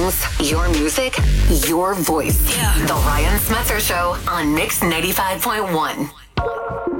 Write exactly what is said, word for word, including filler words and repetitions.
songs, your music, your voice. Yeah. The Ryan Smetzer Show on Mix ninety-five point one.